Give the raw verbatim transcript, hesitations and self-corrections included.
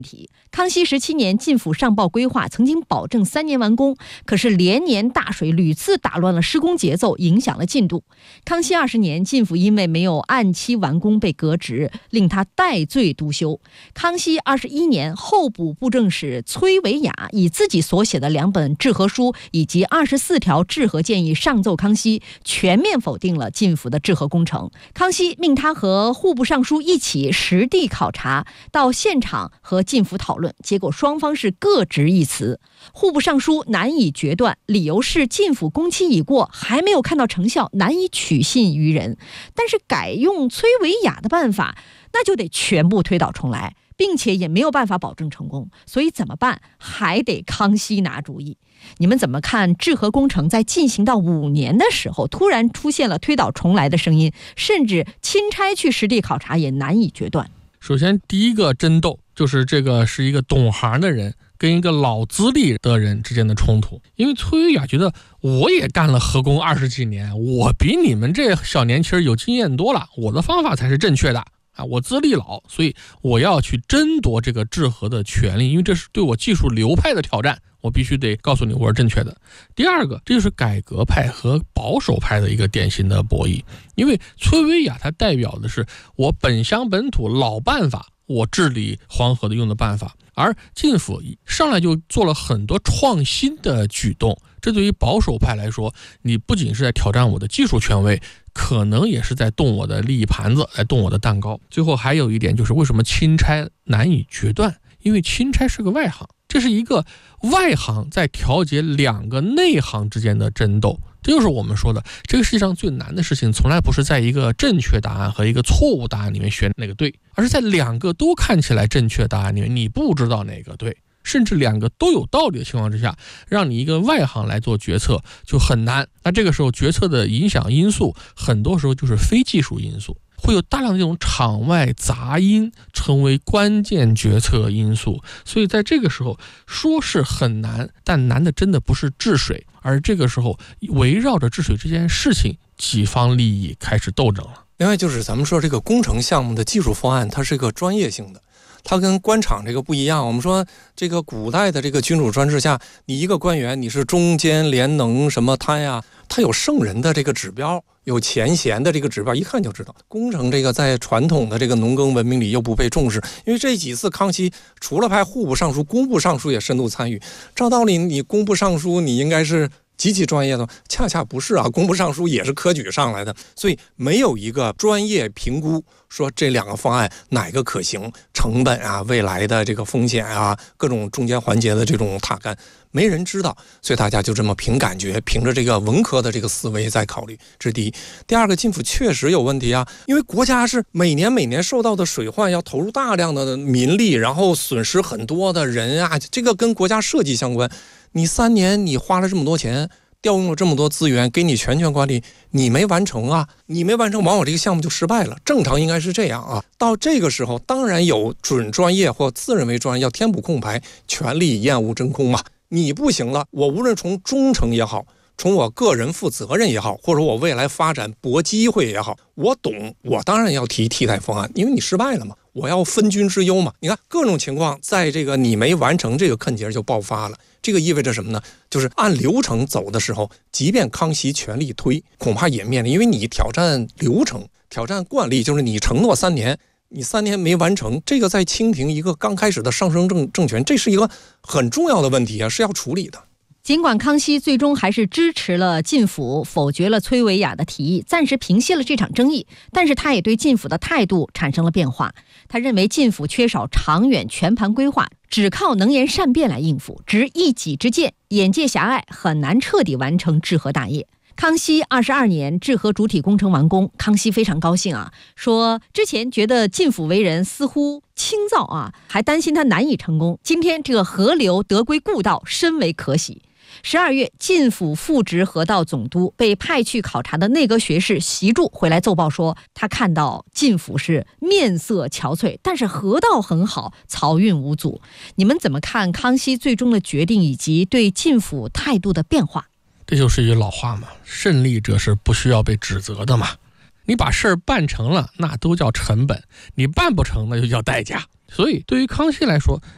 康熙十七年，晋府上报规划，曾经保证三年完工，可是连年大水屡次打乱了施工节奏，影响了进度。康熙二十年，晋府因为没有按期完工被革职，令他戴罪督修。康熙二十一年，候补布政使崔维雅以自己所写的两本制核书以及二十四条制核建议上奏康熙，全面否定了晋府的制核工程。康熙命他和户部尚书一起实地考察，到现场和晋府讨论，结果双方是各执一词。户部尚书难以决断，理由是晋府工期已过，还没有看到成效，难以取信于人。但是改用崔维雅的办法，那就得全部推倒重来，并且也没有办法保证成功，所以怎么办？还得康熙拿主意。你们怎么看制核工程在进行到五年的时候，突然出现了推倒重来的声音，甚至钦差去实地考察也难以决断？ 首先第一个争斗就是这个是一个懂行的人跟一个老资历的人之间的冲突。因为崔维雅觉得我也干了核工二十几年，我比你们这小年轻有经验多了，我的方法才是正确的啊！我资历老，所以我要去争夺这个制核的权利，因为这是对我技术流派的挑战，我必须得告诉你我是正确的。第二个，这就是改革派和保守派的一个典型的博弈。因为崔维雅它代表的是我本乡本土老办法，我治理黄河的用的办法，而晋府上来就做了很多创新的举动，这对于保守派来说，你不仅是在挑战我的技术权威，可能也是在动我的利益盘子，来动我的蛋糕。最后还有一点就是为什么钦差难以决断，因为钦差是个外行，这是一个外行在调节两个内行之间的争斗。这就是我们说的，这个世界上最难的事情从来不是在一个正确答案和一个错误答案里面选哪个对，而是在两个都看起来正确答案里面你不知道哪个对，甚至两个都有道理的情况之下，让你一个外行来做决策就很难。那这个时候决策的影响因素很多时候就是非技术因素，会有大量的这种场外杂音成为关键决策因素。所以在这个时候说是很难，但难的真的不是治水，而这个时候围绕着治水这件事情，几方利益开始斗争了。 另外就是咱们说这个工程项目的技术方案，它是一个专业性的，它跟官场这个不一样。我们说这个古代的这个君主专制下，你一个官员你是中坚廉能什么贪呀，他有圣人的这个指标，有前贤的这个指标，一看就知道。工程这个在传统的这个农耕文明里又不被重视，因为这几次康熙除了派户部尚书，工部尚书也深度参与。照道理你工部尚书你应该是极其专业的，恰恰不是啊，工部尚书也是科举上来的，所以没有一个专业评估说这两个方案哪个可行，成本啊，未来的这个风险啊，各种中间环节的这种踏干，没人知道，所以大家就这么凭感觉，凭着这个文科的这个思维在考虑，这是第一。第二个，晋府确实有问题啊，因为国家是每年每年受到的水患要投入大量的民力，然后损失很多的人啊，这个跟国家设计相关。你三年你花了这么多钱，调用了这么多资源，给你全权管理，你没完成啊，你没完成，往往这个项目就失败了。正常应该是这样啊。到这个时候，当然有准专业或自认为专业要填补空白，全力厌恶真空嘛。你不行了，我无论从忠诚也好，从我个人负责任也好，或者我未来发展搏机会也好，我懂，我当然要提替代方案，因为你失败了嘛，我要分君之忧嘛。你看各种情况，在这个你没完成这个坎节就爆发了。这个意味着什么呢？就是按流程走的时候，即便康熙全力推，恐怕也面临，因为你挑战流程，挑战惯例，就是你承诺三年，你三年没完成，这个在清廷一个刚开始的上升政政权，这是一个很重要的问题啊，是要处理的。 尽管康熙最终还是支持了晋府，否决了崔维雅的提议，暂时平息了这场争议，但是他也对晋府的态度产生了变化。他认为晋府缺少长远全盘规划，只靠能言善辩来应付，执一己之见，眼界狭隘，很难彻底完成治核大业。康熙二十二年，治核主体工程完工，康熙非常高兴啊，说之前觉得晋府为人似乎轻躁啊，还担心他难以成功，今天这个河流得归故道，深为可喜。十二月，晋府副职河道总督被派去考察的内阁学士习柱回来奏报说，他看到晋府是面色憔悴，但是河道很好，漕运无阻。你们怎么看康熙最终的决定以及对晋府态度的变化？ 这就是一句老话嘛，胜利者是不需要被指责的嘛。你把事儿办成了，那都叫成本；你办不成，那就叫代价。所以对于康熙来说，